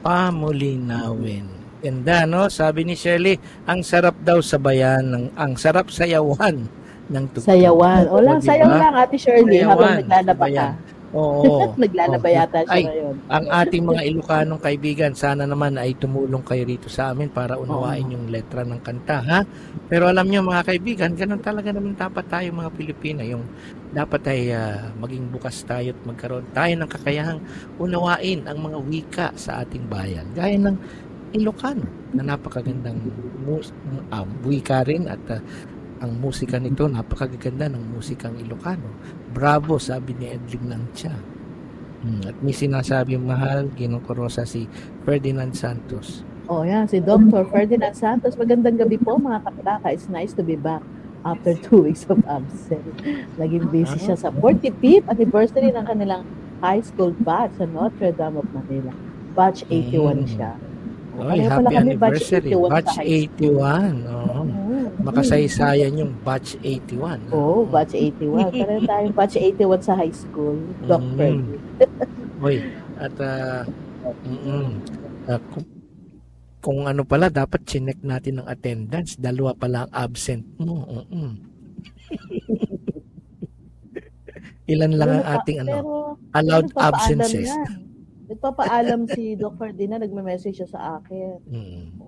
pamulinawin. Ganda, no? Sabi ni Shirley, ang sarap daw sabayan, ang sarap sayawan ng tugtog. Sayawan. O lang, diba? sayaw lang, Ate Shirley, habang naglalaba ka. Oo. Naglalaba yata siya ngayon. Ang ating mga Ilocanong kaibigan, sana naman ay tumulong kayo rito sa amin para unawain yung letra ng kanta, ha? Pero alam niyo mga kaibigan, ganun talaga naman dapat tayo mga Pilipino, yung dapat ay maging bukas tayo at magkaroon tayo ng kakayahang unawain ang mga wika sa ating bayan. Gaya ng Ilocano na napakagandang wika rin at ang musika nito, napakaganda ng musikang Ilocano. Bravo, sabi ni Edling Lancia. At may sinasabi mahal, ginukorosa si Ferdinand Santos. Oh, yan, si Dr. Ferdinand Santos. Magandang gabi po mga kapitaka. It's nice to be back after 2 weeks of absence. Naging busy siya sa 45th anniversary ng kanilang high school batch sa Notre Dame of Manila. Batch 81 siya. Oy, happy anniversary. Batch 81. Makasaysayan yung batch 81. Batch 81. Pero tayong batch 81 sa high school. Doctor. Oy, at kung ano pala, dapat chinek natin ng attendance. 2 pala ang absent mo. Ilan lang ang ating allowed absences. Nagpapaalam si Doc Ferdinand, nagme-message siya sa akin.